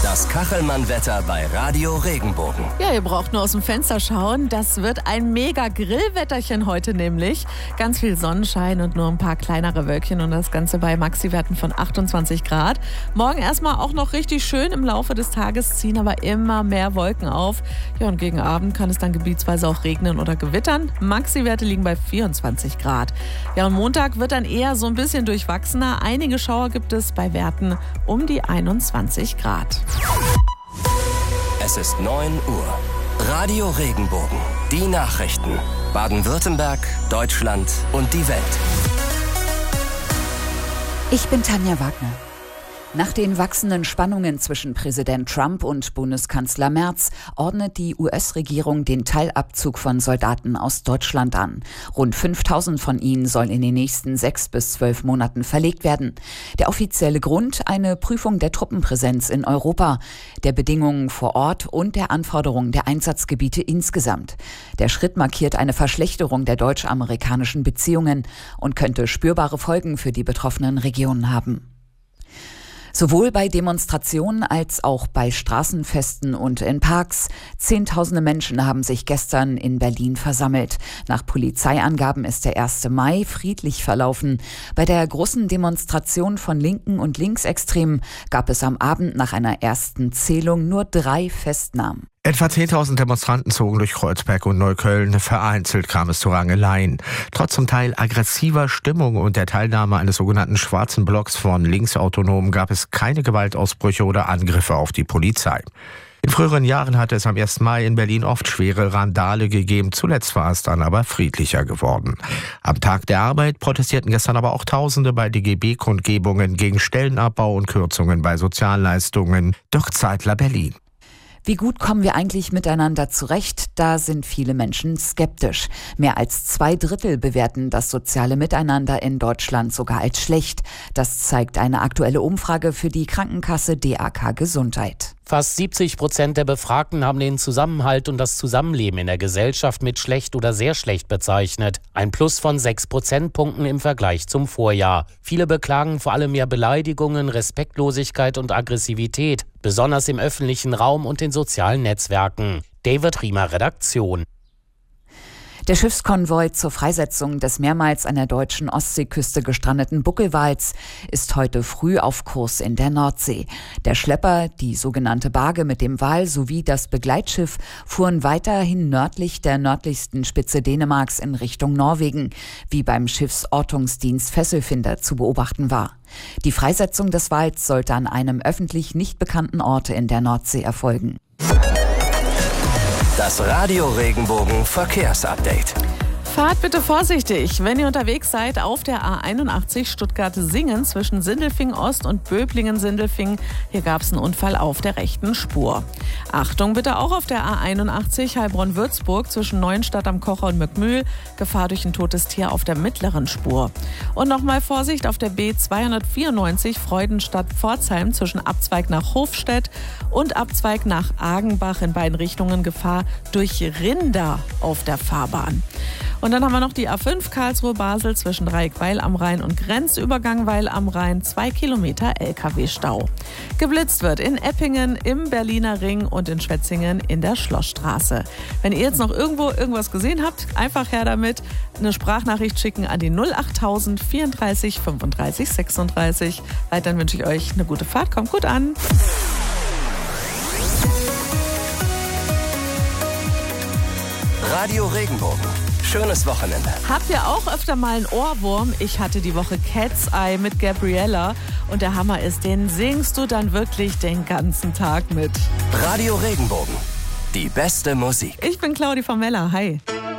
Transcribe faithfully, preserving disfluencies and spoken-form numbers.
Das Kachelmann-Wetter bei Radio Regenbogen. Ja, ihr braucht nur aus dem Fenster schauen. Das wird ein mega Grillwetterchen heute nämlich. Ganz viel Sonnenschein und nur ein paar kleinere Wölkchen und das Ganze bei Maxiwerten von achtundzwanzig Grad. Morgen erstmal auch noch richtig schön. Im Laufe des Tages ziehen aber immer mehr Wolken auf. Ja, und gegen Abend kann es dann gebietsweise auch regnen oder gewittern. Maxiwerte liegen bei vierundzwanzig Grad. Ja, und Montag wird dann eher so ein bisschen durchwachsener. Einige Schauer gibt es bei Werten um die einundzwanzig Grad. Es ist neun Uhr. Radio Regenbogen. Die Nachrichten. Baden-Württemberg, Deutschland und die Welt. Ich bin Tanja Wagner. Nach den wachsenden Spannungen zwischen Präsident Trump und Bundeskanzler Merz ordnet die U S-Regierung den Teilabzug von Soldaten aus Deutschland an. Rund fünftausend von ihnen sollen in den nächsten sechs bis zwölf Monaten verlegt werden. Der offizielle Grund: eine Prüfung der Truppenpräsenz in Europa, der Bedingungen vor Ort und der Anforderungen der Einsatzgebiete insgesamt. Der Schritt markiert eine Verschlechterung der deutsch-amerikanischen Beziehungen und könnte spürbare Folgen für die betroffenen Regionen haben. Sowohl bei Demonstrationen als auch bei Straßenfesten und in Parks. Zehntausende Menschen haben sich gestern in Berlin versammelt. Nach Polizeiangaben ist der erste Mai friedlich verlaufen. Bei der großen Demonstration von Linken und Linksextremen gab es am Abend nach einer ersten Zählung nur drei Festnahmen. Etwa zehntausend Demonstranten zogen durch Kreuzberg und Neukölln. Vereinzelt kam es zu Rangeleien. Trotz zum Teil aggressiver Stimmung und der Teilnahme eines sogenannten schwarzen Blocks von Linksautonomen gab es keine Gewaltausbrüche oder Angriffe auf die Polizei. In früheren Jahren hatte es am ersten Mai in Berlin oft schwere Randale gegeben. Zuletzt war es dann aber friedlicher geworden. Am Tag der Arbeit protestierten gestern aber auch Tausende bei D G B-Kundgebungen gegen Stellenabbau und Kürzungen bei Sozialleistungen. Dirk Zeitler, Berlin. Wie gut kommen wir eigentlich miteinander zurecht? Da sind viele Menschen skeptisch. Mehr als zwei Drittel bewerten das soziale Miteinander in Deutschland sogar als schlecht. Das zeigt eine aktuelle Umfrage für die Krankenkasse D A K Gesundheit. Fast siebzig Prozent der Befragten haben den Zusammenhalt und das Zusammenleben in der Gesellschaft mit schlecht oder sehr schlecht bezeichnet. Ein Plus von sechs Prozentpunkten im Vergleich zum Vorjahr. Viele beklagen vor allem mehr Beleidigungen, Respektlosigkeit und Aggressivität, besonders im öffentlichen Raum und in sozialen Netzwerken. David Riemer, Redaktion. Der Schiffskonvoi zur Freisetzung des mehrmals an der deutschen Ostseeküste gestrandeten Buckelwals ist heute früh auf Kurs in der Nordsee. Der Schlepper, die sogenannte Barge mit dem Wal sowie das Begleitschiff fuhren weiterhin nördlich der nördlichsten Spitze Dänemarks in Richtung Norwegen, wie beim Schiffsortungsdienst Fesselfinder zu beobachten war. Die Freisetzung des Wals sollte an einem öffentlich nicht bekannten Ort in der Nordsee erfolgen. Das Radio Regenbogen Verkehrsupdate. Fahrt bitte vorsichtig, wenn ihr unterwegs seid auf der A einundachtzig Stuttgart-Singen zwischen Sindelfingen Ost und Böblingen-Sindelfingen. Hier gab es einen Unfall auf der rechten Spur. Achtung bitte auch auf der A einundachtzig Heilbronn-Würzburg zwischen Neuenstadt am Kocher und Mückmühl. Gefahr durch ein totes Tier auf der mittleren Spur. Und nochmal Vorsicht auf der B zweihundertvierundneunzig Freudenstadt-Pforzheim zwischen Abzweig nach Hofstedt und Abzweig nach Agenbach in beiden Richtungen. Gefahr durch Rinder auf der Fahrbahn. Und dann haben wir noch die A fünf Karlsruhe-Basel zwischen Dreieck-Weil am Rhein und Grenzübergang Weil am Rhein. Zwei Kilometer L K W-Stau. Geblitzt wird in Eppingen, im Berliner Ring und in Schwetzingen in der Schlossstraße. Wenn ihr jetzt noch irgendwo irgendwas gesehen habt, einfach her damit. Eine Sprachnachricht schicken an die null achttausend vierunddreißig fünfunddreißig sechsunddreißig. Weiterhin wünsche ich euch eine gute Fahrt. Kommt gut an. Radio Regenbogen. Schönes Wochenende. Habt ihr auch öfter mal einen Ohrwurm? Ich hatte die Woche Cat's Eye mit Gabriella. Und der Hammer ist, den singst du dann wirklich den ganzen Tag mit. Radio Regenbogen. Die beste Musik. Ich bin Claudi von Meller. Hi.